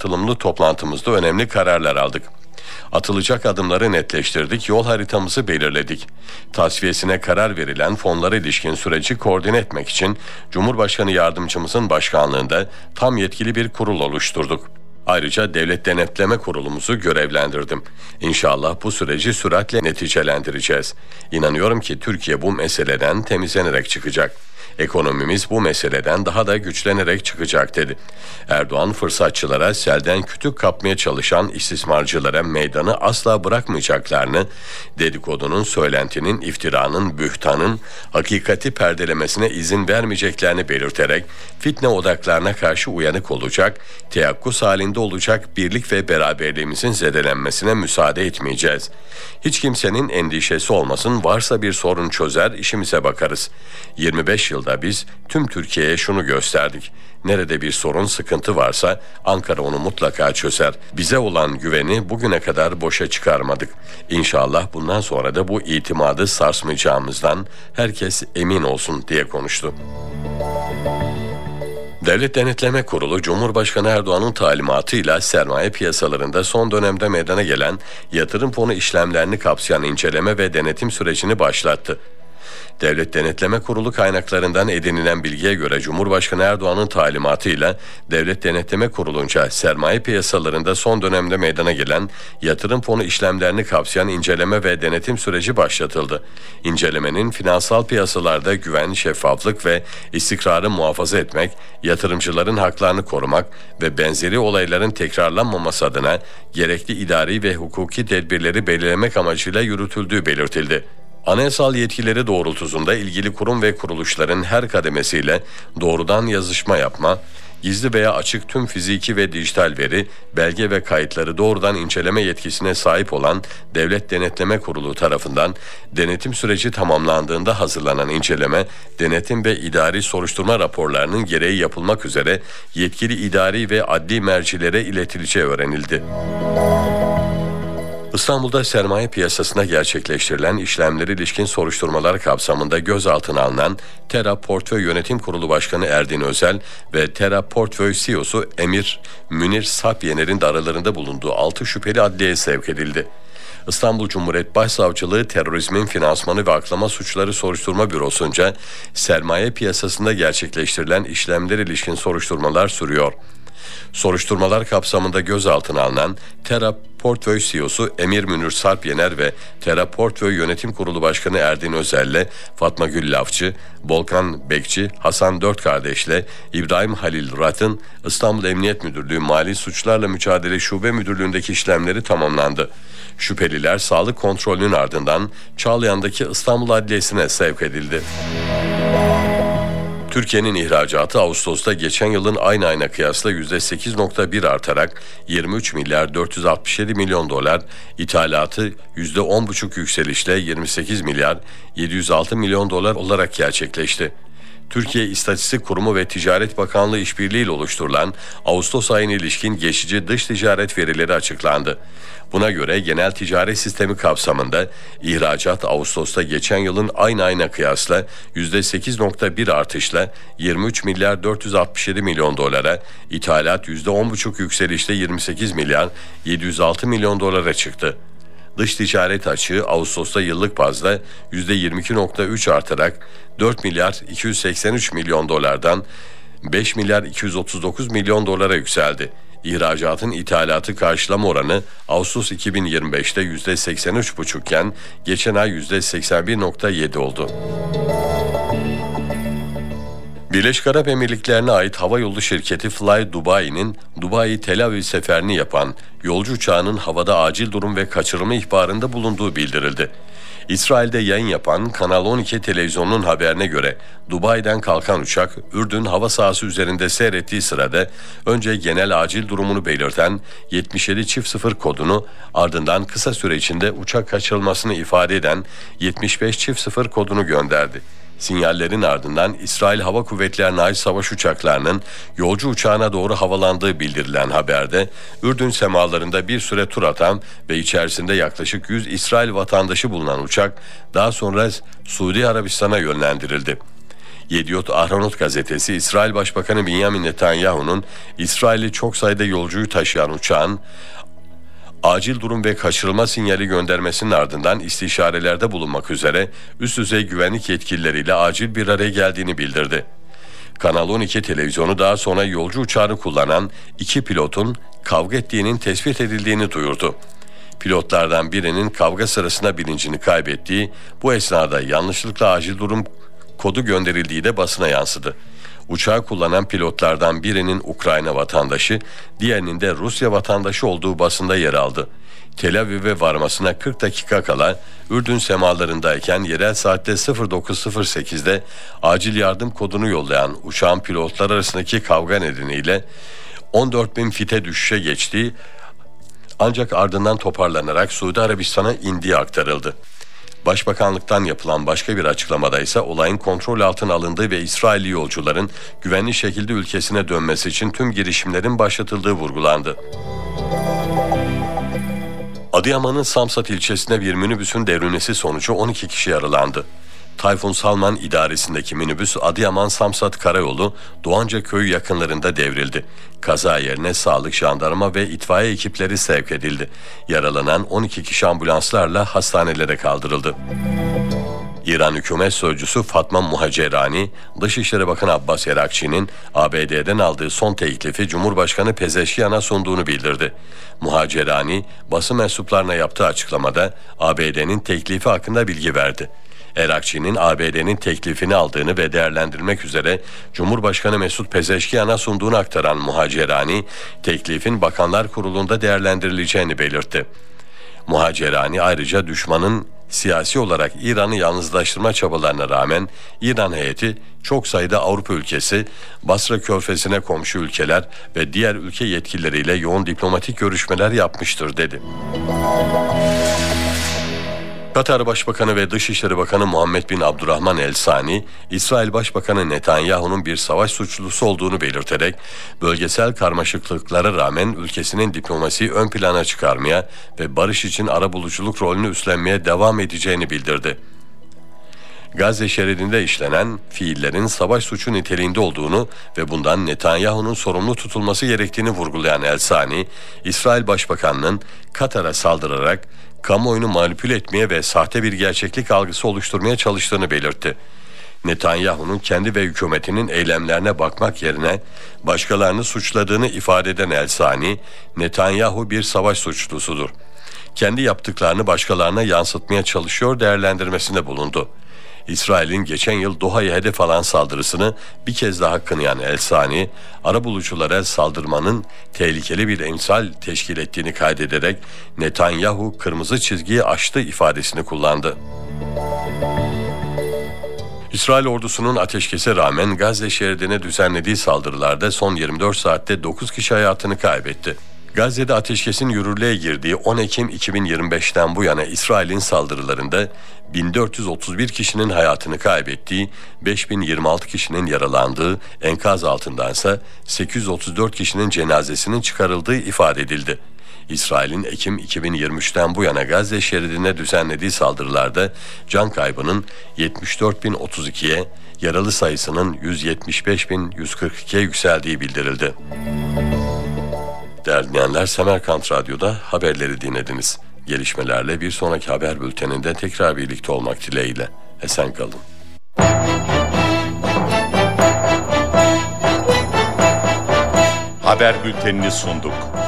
katılımlı toplantımızda önemli kararlar aldık. Atılacak adımları netleştirdik, yol haritamızı belirledik. Tasfiyesine karar verilen fonlara ilişkin süreci koordine etmek için Cumhurbaşkanı Yardımcımızın başkanlığında tam yetkili bir kurul oluşturduk. Ayrıca Devlet Denetleme Kurulumuzu görevlendirdim. İnşallah bu süreci süratle neticelendireceğiz. İnanıyorum ki Türkiye bu meseleden temizlenerek çıkacak. Ekonomimiz bu meseleden daha da güçlenerek çıkacak dedi. Erdoğan fırsatçılara, selden kütük kapmaya çalışan istismarcılara meydanı asla bırakmayacaklarını, dedikodunun, söylentinin, iftiranın, bühtanın hakikati perdelemesine izin vermeyeceklerini belirterek fitne odaklarına karşı uyanık olacak, teyakkuz halinde olacak, birlik ve beraberliğimizin zedelenmesine müsaade etmeyeceğiz. Hiç kimsenin endişesi olmasın, varsa bir sorun çözer, işimize bakarız. 25 yılda biz tüm Türkiye'ye şunu gösterdik. Nerede bir sorun, sıkıntı varsa Ankara onu mutlaka çözer. Bize olan güveni bugüne kadar boşa çıkarmadık. İnşallah bundan sonra da bu itimadı sarsmayacağımızdan herkes emin olsun diye konuştu. Devlet Denetleme Kurulu, Cumhurbaşkanı Erdoğan'ın talimatıyla sermaye piyasalarında son dönemde meydana gelen yatırım fonu işlemlerini kapsayan inceleme ve denetim sürecini başlattı. Devlet Denetleme Kurulu kaynaklarından edinilen bilgiye göre Cumhurbaşkanı Erdoğan'ın talimatıyla Devlet Denetleme Kurulu'nca sermaye piyasalarında son dönemde meydana gelen yatırım fonu işlemlerini kapsayan inceleme ve denetim süreci başlatıldı. İncelemenin finansal piyasalarda güven, şeffaflık ve istikrarı muhafaza etmek, yatırımcıların haklarını korumak ve benzeri olayların tekrarlanmaması adına gerekli idari ve hukuki tedbirleri belirlemek amacıyla yürütüldüğü belirtildi. Anayasal yetkileri doğrultusunda ilgili kurum ve kuruluşların her kademesiyle doğrudan yazışma yapma, gizli veya açık tüm fiziki ve dijital veri, belge ve kayıtları doğrudan inceleme yetkisine sahip olan Devlet Denetleme Kurulu tarafından denetim süreci tamamlandığında hazırlanan inceleme, denetim ve idari soruşturma raporlarının gereği yapılmak üzere yetkili idari ve adli mercilere iletileceği öğrenildi. İstanbul'da sermaye piyasasında gerçekleştirilen işlemlere ilişkin soruşturmalar kapsamında gözaltına alınan TERA Portföy Yönetim Kurulu Başkanı Erdin Özel ve TERA Portföy CEO'su Emir Münir Sapyener'in de aralarında bulunduğu 6 şüpheli adliyeye sevk edildi. İstanbul Cumhuriyet Başsavcılığı Terörizmin Finansmanı ve Aklama Suçları Soruşturma Bürosu'nca sermaye piyasasında gerçekleştirilen işlemlere ilişkin soruşturmalar sürüyor. Soruşturmalar kapsamında gözaltına alınan TERA Portföy CEO'su Emir Münir Sarpyener ve TERA Portföy Yönetim Kurulu Başkanı Erdin Özel'le Fatma Gül Lafçı, Volkan Bekçi, Hasan Dört Kardeş'le İbrahim Halil Rat'ın İstanbul Emniyet Müdürlüğü Mali Suçlarla Mücadele Şube Müdürlüğü'ndeki işlemleri tamamlandı. Şüpheliler sağlık kontrolünün ardından Çağlayan'daki İstanbul Adliyesi'ne sevk edildi. Türkiye'nin ihracatı Ağustos'ta geçen yılın aynı ayına kıyasla %8.1 artarak 23 milyar 467 milyon dolar, ithalatı %10.5 yükselişle 28 milyar 706 milyon dolar olarak gerçekleşti. Türkiye İstatistik Kurumu ve Ticaret Bakanlığı işbirliğiyle oluşturulan Ağustos ayına ilişkin geçici dış ticaret verileri açıklandı. Buna göre genel ticaret sistemi kapsamında ihracat Ağustos'ta geçen yılın aynı ayına kıyasla %8.1 artışla 23 milyar 467 milyon dolara, ithalat %10.5 yükselişle 28 milyar 706 milyon dolara çıktı. Dış ticaret açığı Ağustos'ta yıllık bazda %22.3 artarak 4 milyar 283 milyon dolardan 5 milyar 239 milyon dolara yükseldi. İhracatın ithalatı karşılama oranı Ağustos 2025'te %83,5 iken geçen ay %81,7 oldu. Birleşik Arap Emirlikleri'ne ait havayolu şirketi Fly Dubai'nin Dubai-Tel Aviv seferini yapan yolcu uçağının havada acil durum ve kaçırılma ihbarında bulunduğu bildirildi. İsrail'de yayın yapan Kanal 12 televizyonunun haberine göre Dubai'den kalkan uçak Ürdün hava sahası üzerinde seyrettiği sırada önce genel acil durumunu belirten 77-0 kodunu, ardından kısa süre içinde uçak kaçırılmasını ifade eden 75-0 kodunu gönderdi. Sinyallerin ardından İsrail Hava Kuvvetleri'ne ait savaş uçaklarının yolcu uçağına doğru havalandığı bildirilen haberde Ürdün semalarında bir süre tur atan ve içerisinde yaklaşık 100 İsrail vatandaşı bulunan uçak daha sonra Suudi Arabistan'a yönlendirildi. Yediot Ahronot gazetesi, İsrail Başbakanı Benjamin Netanyahu'nun İsrail'i çok sayıda yolcuyu taşıyan uçağın acil durum ve kaçırılma sinyali göndermesinin ardından istişarelerde bulunmak üzere üst düzey güvenlik yetkilileriyle acil bir araya geldiğini bildirdi. Kanal 12 televizyonu daha sonra yolcu uçağını kullanan iki pilotun kavga ettiğinin tespit edildiğini duyurdu. Pilotlardan birinin kavga sırasında bilincini kaybettiği, bu esnada yanlışlıkla acil durum kodu gönderildiği de basına yansıdı. Uçağı kullanan pilotlardan birinin Ukrayna vatandaşı, diğerinin de Rusya vatandaşı olduğu basında yer aldı. Tel Aviv'e varmasına 40 dakika kala Ürdün semalarındayken yerel saatte 09:08'de acil yardım kodunu yollayan uçağın pilotlar arasındaki kavga nedeniyle 14.000 fite düşüşe geçtiği, ancak ardından toparlanarak Suudi Arabistan'a indiği aktarıldı. Başbakanlıktan yapılan başka bir açıklamada ise olayın kontrol altına alındığı ve İsrailli yolcuların güvenli şekilde ülkesine dönmesi için tüm girişimlerin başlatıldığı vurgulandı. Adıyaman'ın Samsat ilçesinde bir minibüsün devrilmesi sonucu 12 kişi yaralandı. Tayfun Salman idaresindeki minibüs Adıyaman Samsat Karayolu Doğanca Köyü yakınlarında devrildi. Kaza yerine sağlık, jandarma ve itfaiye ekipleri sevk edildi. Yaralanan 12 kişi ambulanslarla hastanelere kaldırıldı. İran hükümet sözcüsü Fatma Muhacerani, Dışişleri Bakanı Abbas Erakçı'nın ABD'den aldığı son teklifi Cumhurbaşkanı Pezeşkian'a sunduğunu bildirdi. Muhacerani, basın mensuplarına yaptığı açıklamada ABD'nin teklifi hakkında bilgi verdi. Erakçı'nın ABD'nin teklifini aldığını ve değerlendirmek üzere Cumhurbaşkanı Mesut Pezeşkian'a sunduğunu aktaran Muhacerani, teklifin Bakanlar Kurulu'nda değerlendirileceğini belirtti. Muhacerani ayrıca düşmanın siyasi olarak İran'ı yalnızlaştırma çabalarına rağmen İran heyeti çok sayıda Avrupa ülkesi, Basra Körfezi'ne komşu ülkeler ve diğer ülke yetkilileriyle yoğun diplomatik görüşmeler yapmıştır dedi. Katar Başbakanı ve Dışişleri Bakanı Muhammed bin Abdurrahman El Sani, İsrail Başbakanı Netanyahu'nun bir savaş suçlusu olduğunu belirterek, bölgesel karmaşıklıklara rağmen ülkesinin diplomasiyi ön plana çıkarmaya ve barış için arabuluculuk rolünü üstlenmeye devam edeceğini bildirdi. Gazze şeridinde işlenen fiillerin savaş suçu niteliğinde olduğunu ve bundan Netanyahu'nun sorumlu tutulması gerektiğini vurgulayan El Sani, İsrail Başbakanı'nın Katar'a saldırarak kamuoyunu manipüle etmeye ve sahte bir gerçeklik algısı oluşturmaya çalıştığını belirtti. Netanyahu'nun kendi ve hükümetinin eylemlerine bakmak yerine başkalarını suçladığını ifade eden El Sani, Netanyahu bir savaş suçlusudur. Kendi yaptıklarını başkalarına yansıtmaya çalışıyor değerlendirmesinde bulundu. İsrail'in geçen yıl Doha'ya hedef alan saldırısını bir kez daha kınayan El Sani, arabuluculara saldırmanın tehlikeli bir emsal teşkil ettiğini kaydederek Netanyahu kırmızı çizgiyi aştı ifadesini kullandı. İsrail ordusunun ateşkese rağmen Gazze şeridine düzenlediği saldırılarda son 24 saatte 9 kişi hayatını kaybetti. Gazze'de ateşkesin yürürlüğe girdiği 10 Ekim 2025'ten bu yana İsrail'in saldırılarında 1431 kişinin hayatını kaybettiği, 5026 kişinin yaralandığı, enkaz altındansa 834 kişinin cenazesinin çıkarıldığı ifade edildi. İsrail'in Ekim 2023'ten bu yana Gazze şeridine düzenlediği saldırılarda can kaybının 74.032'ye, yaralı sayısının 175.142'ye yükseldiği bildirildi. Değerli dinleyenler, Semerkant Radyo'da haberleri dinlediniz. Gelişmelerle bir sonraki haber bülteninde tekrar birlikte olmak dileğiyle. Esen kalın. Haber bültenini sunduk.